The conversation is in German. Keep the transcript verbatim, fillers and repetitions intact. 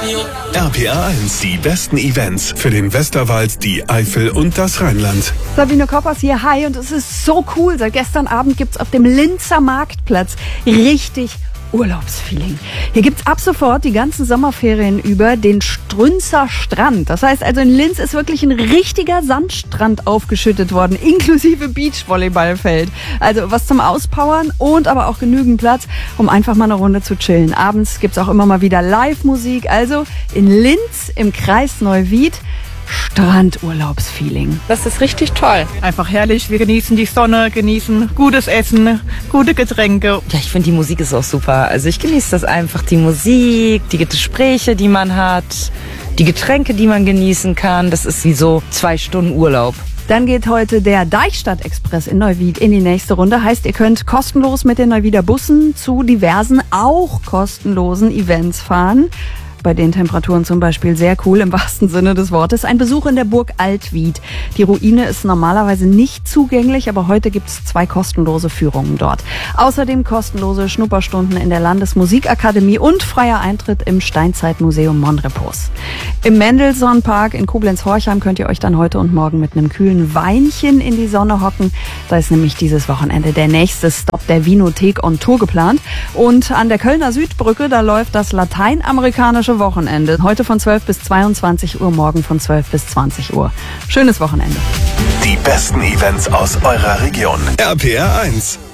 R P R eins, die besten Events für den Westerwald, die Eifel und das Rheinland. Sabine Koppers hier, hi, und es ist so cool. Seit gestern Abend gibt's auf dem Linzer Marktplatz richtig Urlaubsfeeling. Hier gibt's ab sofort die ganzen Sommerferien über den Strünzer Strand. Das heißt also, in Linz ist wirklich ein richtiger Sandstrand aufgeschüttet worden, inklusive Beachvolleyballfeld. Also was zum Auspowern und aber auch genügend Platz, um einfach mal eine Runde zu chillen. Abends gibt's auch immer mal wieder Live-Musik. Also in Linz im Kreis Neuwied Strandurlaubsfeeling. Das ist richtig toll. Einfach herrlich. Wir genießen die Sonne, genießen gutes Essen, gute Getränke. Ja, ich finde, die Musik ist auch super. Also ich genieße das einfach, die Musik, die Gespräche, die man hat, die Getränke, die man genießen kann. Das ist wie so zwei Stunden Urlaub. Dann geht heute der Deichstadt-Express in Neuwied in die nächste Runde. Heißt, ihr könnt kostenlos mit den Neuwieder Bussen zu diversen, auch kostenlosen Events fahren. Bei den Temperaturen zum Beispiel sehr cool, im wahrsten Sinne des Wortes. Ein Besuch in der Burg Altwied. Die Ruine ist normalerweise nicht zugänglich, aber heute gibt es zwei kostenlose Führungen dort. Außerdem kostenlose Schnupperstunden in der Landesmusikakademie und freier Eintritt im Steinzeitmuseum Monrepos. Im Mendelssohn-Park in Koblenz-Horchheim könnt ihr euch dann heute und morgen mit einem kühlen Weinchen in die Sonne hocken. Da ist nämlich dieses Wochenende der nächste Stop der Winothek on Tour geplant. Und an der Kölner Südbrücke, da läuft das lateinamerikanische Wochenende. Heute von zwölf bis zweiundzwanzig Uhr, morgen von zwölf bis zwanzig Uhr. Schönes Wochenende. Die besten Events aus eurer Region. R P R eins.